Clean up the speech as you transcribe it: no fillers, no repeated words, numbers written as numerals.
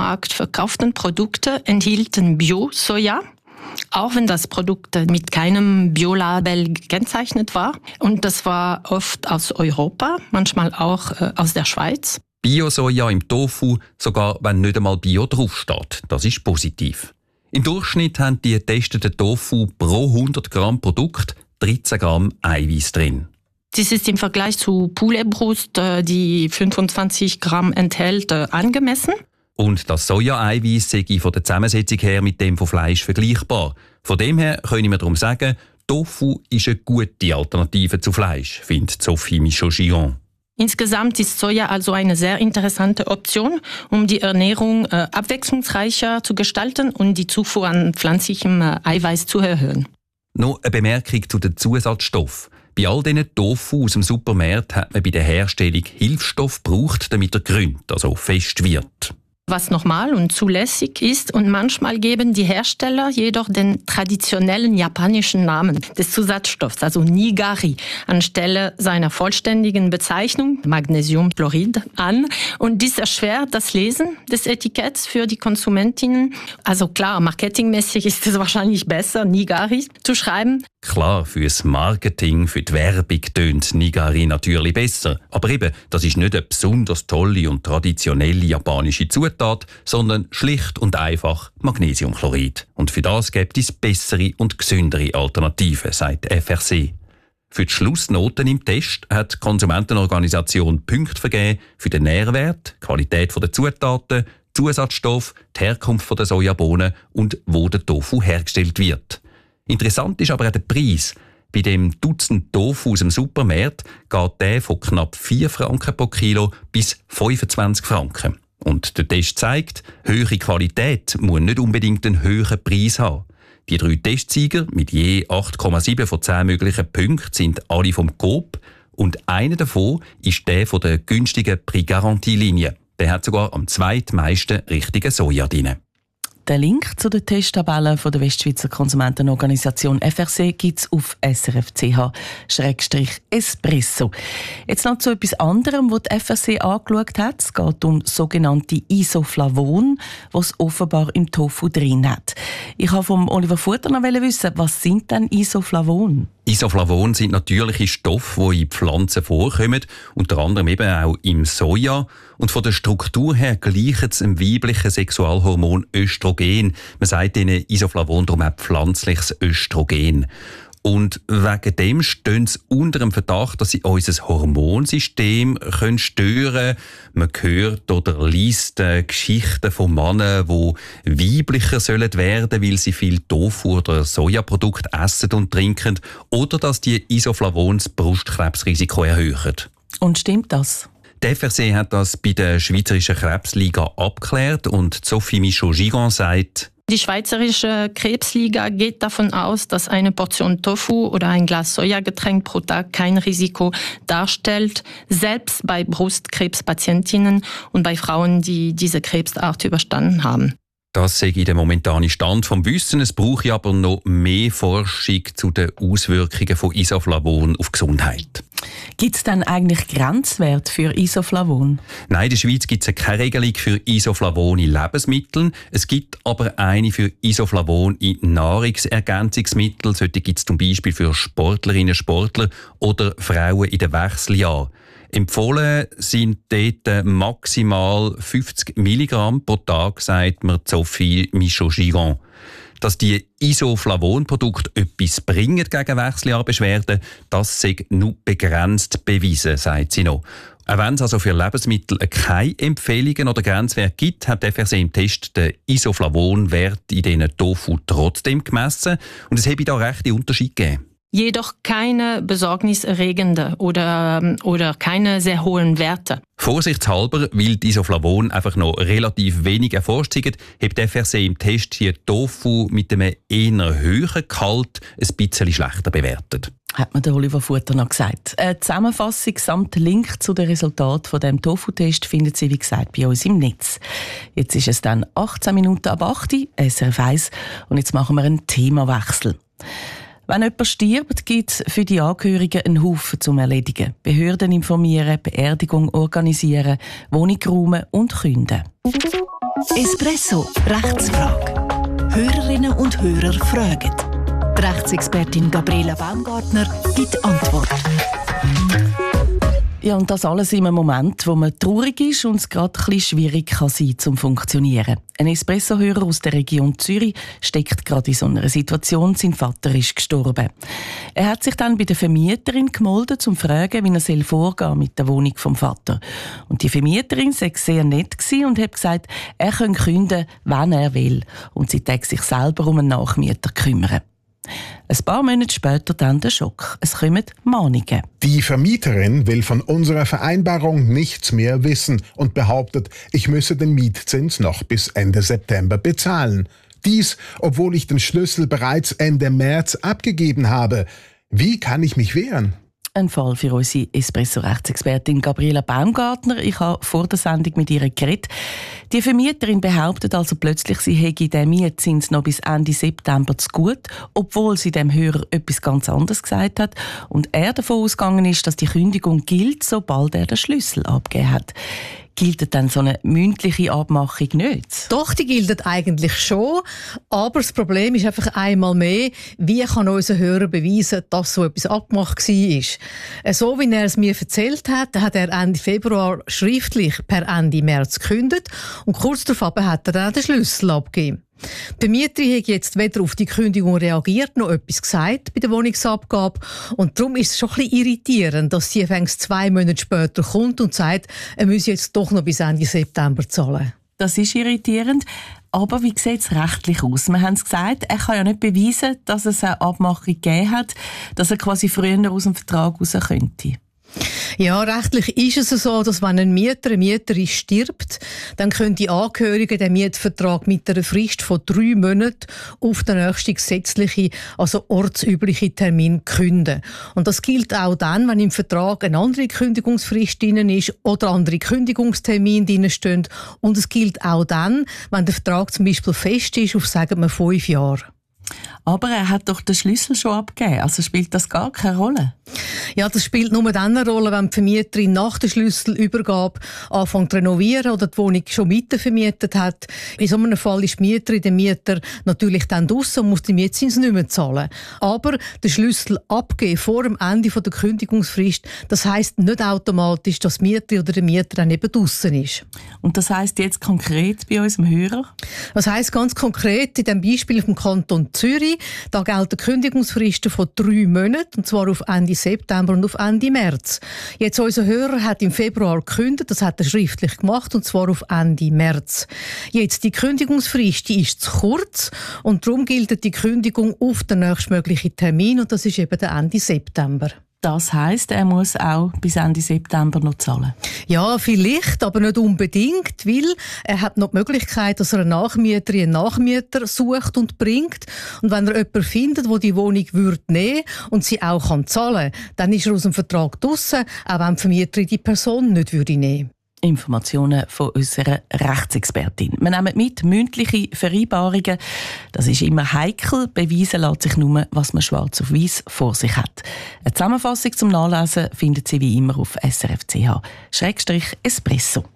Supermarkt verkauften Produkte enthielten Bio-Soja, auch wenn das Produkt mit keinem Biolabel gekennzeichnet war. Und das war oft aus Europa, manchmal auch aus der Schweiz. Bio-Soja im Tofu, sogar wenn nicht einmal Bio draufsteht. Das ist positiv. Im Durchschnitt haben die getesteten Tofu pro 100 Gramm Produkt 13 Gramm Eiweiß drin. Dies ist im Vergleich zu Pouletbrust, die 25 Gramm enthält, angemessen. Und das Soja-Eiweiß sei von der Zusammensetzung her mit dem von Fleisch vergleichbar. Von dem her können wir darum sagen, Tofu ist eine gute Alternative zu Fleisch, findet Sophie Michaud-Giron. Insgesamt ist Soja also eine sehr interessante Option, um die Ernährung abwechslungsreicher zu gestalten und die Zufuhr an pflanzlichem Eiweiß zu erhöhen. Noch eine Bemerkung zu den Zusatzstoffen. Bei all diesen Tofu aus dem Supermarkt hat man bei der Herstellung Hilfsstoff gebraucht, damit er grünt, also fest wird. Was normal und zulässig ist, und manchmal geben die Hersteller jedoch den traditionellen japanischen Namen des Zusatzstoffs, also Nigari, anstelle seiner vollständigen Bezeichnung Magnesiumchlorid an. Und dies erschwert das Lesen des Etiketts für die Konsumentinnen. Also klar, marketingmäßig ist es wahrscheinlich besser, Nigari zu schreiben. Klar, fürs Marketing, für die Werbung tönt Nigari natürlich besser. Aber eben, das ist nicht eine besonders tolle und traditionelle japanische Zutat, sondern schlicht und einfach Magnesiumchlorid. Und für das gibt es bessere und gesündere Alternativen, sagt FRC. Für die Schlussnoten im Test hat die Konsumentenorganisation Punkte vergeben für den Nährwert, die Qualität der Zutaten, Zusatzstoff, die Herkunft der Sojabohnen und wo der Tofu hergestellt wird. Interessant ist aber auch der Preis. Bei dem Dutzend Tofu aus dem Supermarkt geht der von knapp 4 Franken pro Kilo bis 25 Franken. Und der Test zeigt, höhere Qualität muss nicht unbedingt einen höheren Preis haben. Die 3 Testsieger mit je 8,7 von 10 möglichen Punkten sind alle vom Coop und einer davon ist der von der günstigen Prix Garantie-Linie. Der hat sogar am zweitmeisten richtigen Soja drin. Den Link zu den Testtabellen von der Westschweizer Konsumentenorganisation FRC gibt es auf srf.ch/espresso. Jetzt noch zu etwas anderem, was die FRC angeschaut hat. Es geht um sogenannte Isoflavone, die es offenbar im Tofu drin hat. Ich wollte von Oliver Futter noch wissen, was sind denn Isoflavone? Isoflavone sind natürliche Stoffe, die in Pflanzen vorkommen, unter anderem eben auch im Soja. Und von der Struktur her gleichen sie dem weiblichen Sexualhormon Östrogen. Man sagt ihnen Isoflavon darum auch pflanzliches Östrogen. Und wegen dem stehen sie unter dem Verdacht, dass sie unser Hormonsystem stören können. Man hört oder liest Geschichten von Männern, die weiblicher werden sollen, weil sie viel Tofu oder Sojaprodukte essen und trinken. Oder dass die Isoflavone das Brustkrebsrisiko erhöhen. Und stimmt das? Die FRC hat das bei der Schweizerischen Krebsliga abgeklärt und Sophie Michaud-Giron sagt: Die Schweizerische Krebsliga geht davon aus, dass eine Portion Tofu oder ein Glas Sojagetränk pro Tag kein Risiko darstellt, selbst bei Brustkrebspatientinnen und bei Frauen, die diese Krebsart überstanden haben. Das sei der momentane Stand vom Wissen. Es brauche aber noch mehr Forschung zu den Auswirkungen von Isoflavon auf die Gesundheit. Gibt es denn eigentlich Grenzwerte für Isoflavon? Nein, in der Schweiz gibt es keine Regelung für Isoflavon in Lebensmitteln. Es gibt aber eine für Isoflavon in Nahrungsergänzungsmitteln. Solche gibt es zum Beispiel für Sportlerinnen, Sportler oder Frauen in den Wechseljahren. Empfohlen sind dort maximal 50 Milligramm pro Tag, sagt mir Sophie Michaud-Giron. Dass die Isoflavon-Produkte etwas bringen gegen Wechseljahrbeschwerden, das sei nur begrenzt bewiesen, sagt sie noch. Auch wenn es also für Lebensmittel keine Empfehlungen oder Grenzwerte gibt, hat der FRC im Test den Isoflavon-Wert in diesen Tofu trotzdem gemessen. Und es habe da rechte Unterschiede gegeben. Jedoch keine besorgniserregende oder keine sehr hohen Werte. Vorsichtshalber, weil die Isoflavon einfach noch relativ wenig erforscht sind, hat der FRC im Test hier Tofu mit einem eher höheren Gehalt ein bisschen schlechter bewertet. Hat mir der Oliver Futter noch gesagt. Eine Zusammenfassung samt Link zu den Resultaten von dem Tofu-Test findet Sie, wie gesagt, bei uns im Netz. Jetzt ist es dann 18 Minuten ab 8 Uhr, SRF 1, und jetzt machen wir einen Themawechsel. Wenn jemand stirbt, gibt es für die Angehörigen einen Haufen zum Erledigen. Behörden informieren, Beerdigung organisieren, Wohnung räumen und künden. Espresso, Rechtsfrage. Hörerinnen und Hörer fragen. Die Rechtsexpertin Gabriela Baumgartner gibt Antwort. Ja, und das alles in einem Moment, wo man traurig ist und es gerade ein bisschen schwierig kann sein zum Funktionieren. Ein Espresso-Hörer aus der Region Zürich steckt gerade in so einer Situation. Sein Vater ist gestorben. Er hat sich dann bei der Vermieterin gemeldet, um zu fragen, wie er vorgehen soll mit der Wohnung vom Vater. Und die Vermieterin sei sehr nett und hat gesagt, er könne kündigen, wann er will. Und sie täte sich selber um einen Nachmieter kümmern. Ein paar Monate später dann der Schock. Es kommen Mahnungen. Die Vermieterin will von unserer Vereinbarung nichts mehr wissen und behauptet, ich müsse den Mietzins noch bis Ende September bezahlen. Dies, obwohl ich den Schlüssel bereits Ende März abgegeben habe. Wie kann ich mich wehren? Ein Fall für unsere Espresso-Rechtsexpertin Gabriela Baumgartner. Ich habe vor der Sendung mit ihr geredet. Die Vermieterin behauptet also plötzlich, sie hätte den Mietzins noch bis Ende September zu gut, obwohl sie dem Hörer etwas ganz anderes gesagt hat und er davon ausgegangen ist, dass die Kündigung gilt, sobald er den Schlüssel abgegeben hat. Gilt dann so eine mündliche Abmachung nicht? Doch, die gilt eigentlich schon. Aber das Problem ist einfach einmal mehr, wie kann unser Hörer beweisen, dass so etwas abgemacht war. So wie er es mir erzählt hat er Ende Februar schriftlich per Ende März gekündigt und kurz darauf hat er dann den Schlüssel abgegeben. Die Vermieterin hat jetzt weder auf die Kündigung reagiert, noch etwas gesagt bei der Wohnungsabgabe. Und darum ist es schon ein bisschen irritierend, dass sie 2 Monate später kommt und sagt, er müsse jetzt doch noch bis Ende September zahlen. Das ist irritierend. Aber wie sieht es rechtlich aus? Wir haben es gesagt, er kann ja nicht beweisen, dass es eine Abmachung gegeben hat, dass er quasi früher aus dem Vertrag raus könnte. Ja, rechtlich ist es so, dass wenn ein Mieter, eine Mieterin stirbt, dann können die Angehörigen den Mietvertrag mit einer Frist von 3 Monaten auf den nächsten gesetzlichen, also ortsüblichen Termin kündigen. Und das gilt auch dann, wenn im Vertrag eine andere Kündigungsfrist drin ist oder andere Kündigungstermine drin stehen. Und es gilt auch dann, wenn der Vertrag zum Beispiel fest ist auf, sagen wir, 5 Jahre. Aber er hat doch den Schlüssel schon abgegeben, also spielt das gar keine Rolle? Ja, das spielt nur dann eine Rolle, wenn die Vermieterin nach der Schlüsselübergabe anfängt zu renovieren oder die Wohnung schon weitervermietet hat. In so einem Fall ist die Mieterin, der Mieter natürlich dann draussen und muss den Mietzins nicht mehr zahlen. Aber den Schlüssel abgeben vor dem Ende der Kündigungsfrist, das heisst nicht automatisch, dass die Mieterin oder der Mieter dann eben draussen ist. Und das heisst jetzt konkret bei unserem Hörer? Das heisst ganz konkret in dem Beispiel vom Kanton Zürich, da gelten Kündigungsfristen von 3 Monaten, und zwar auf Ende September und auf Ende März. Jetzt unser Hörer hat im Februar gekündigt, das hat er schriftlich gemacht, und zwar auf Ende März. Jetzt die Kündigungsfrist, die ist zu kurz und darum gilt die Kündigung auf den nächstmöglichen Termin und das ist eben der Ende September. Das heisst, er muss auch bis Ende September noch zahlen? Ja, vielleicht, aber nicht unbedingt, weil er hat noch die Möglichkeit, dass er eine Nachmieterin, einen Nachmieter sucht und bringt. Und wenn er jemanden findet, der die Wohnung nehmen würde und sie auch zahlen kann, dann ist er aus dem Vertrag draussen, auch wenn die Vermieterin die Person nicht nehmen würde. Informationen von unserer Rechtsexpertin. Wir nehmen mit mündliche Vereinbarungen. Das ist immer heikel. Beweisen lässt sich nur, was man schwarz auf weiss vor sich hat. Eine Zusammenfassung zum Nachlesen findet Sie wie immer auf srf.ch/espresso.